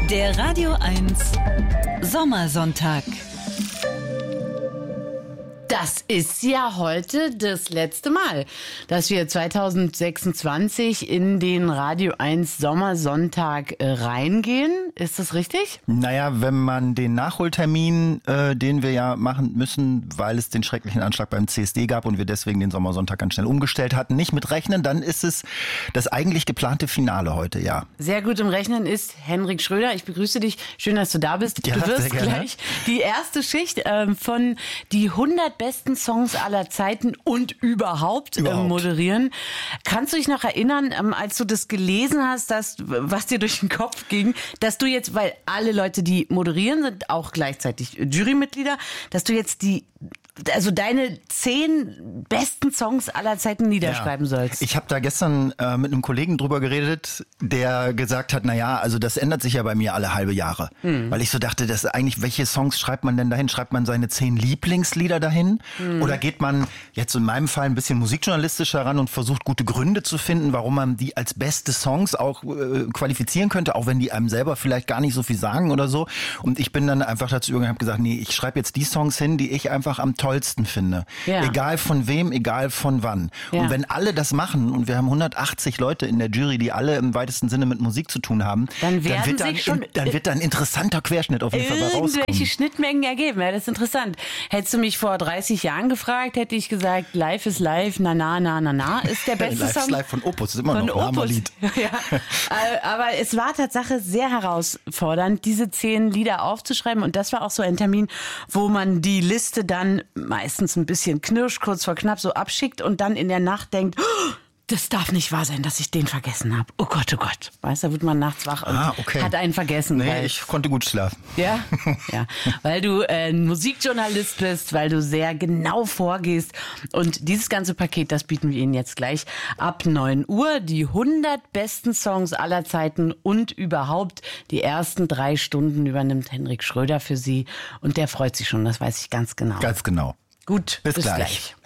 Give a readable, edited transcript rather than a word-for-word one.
Der Radio 1 Sommersonntag. Das ist ja heute das letzte Mal, dass wir 2026 in den Radio 1 Sommersonntag reingehen. Ist das richtig? Naja, wenn man den Nachholtermin, den wir ja machen müssen, weil es den schrecklichen Anschlag beim CSD gab und wir deswegen den Sommersonntag ganz schnell umgestellt hatten, nicht mitrechnen, dann ist es das eigentlich geplante Finale heute, ja. Sehr gut im Rechnen ist Henrik Schröder. Ich begrüße dich. Schön, dass du da bist. Ja, du wirst sehr gerne. gleich die erste Schicht von die 100 besten Songs aller Zeiten und überhaupt. Moderieren. Kannst du dich noch erinnern, als du das gelesen hast, was dir durch den Kopf ging, dass du jetzt, weil alle Leute, die moderieren, sind auch gleichzeitig Jurymitglieder, dass du jetzt deine 10 besten Songs aller Zeiten niederschreiben sollst. Ich habe da gestern mit einem Kollegen drüber geredet, der gesagt hat, also das ändert sich ja bei mir alle halbe Jahre. Weil ich so dachte, welche Songs schreibt man denn dahin? Schreibt man seine 10 Lieblingslieder dahin? Oder geht man jetzt in meinem Fall ein bisschen musikjournalistisch heran und versucht gute Gründe zu finden, warum man die als beste Songs auch qualifizieren könnte, auch wenn die einem selber vielleicht gar nicht so viel sagen oder so. Und ich bin dann einfach dazu übergegangen und habe gesagt, ich schreibe jetzt die Songs hin, die ich einfach am tollsten finde. Ja. Egal von wem, egal von wann. Ja. Und wenn alle das machen und wir haben 180 Leute in der Jury, die alle im weitesten Sinne mit Musik zu tun haben, dann wird da ein interessanter Querschnitt auf jeden Fall bei rauskommen. Irgendwelche Schnittmengen ergeben, ja, das ist interessant. Hättest du mich vor 30 Jahren gefragt, hätte ich gesagt, Live is Live, na na na na na ist der beste Live Song. Live von Opus, ist immer noch ein Hammerlied. Ja. Aber es war Tatsache sehr herausfordernd, diese 10 Lieder aufzuschreiben, und das war auch so ein Termin, wo man die Liste dann meistens ein bisschen knirsch, kurz vor knapp so abschickt und dann in der Nacht denkt, das darf nicht wahr sein, dass ich den vergessen habe. Oh Gott, oh Gott. Weißt du, da wird man nachts wach und hat einen vergessen. Nee, ich konnte gut schlafen. Ja? Ja. Weil du Musikjournalist bist, weil du sehr genau vorgehst. Und dieses ganze Paket, das bieten wir Ihnen jetzt gleich ab 9 Uhr. Die 100 besten Songs aller Zeiten und überhaupt die ersten 3 Stunden übernimmt Henrik Schröder für Sie. Und der freut sich schon, das weiß ich ganz genau. Ganz genau. Gut, bis gleich.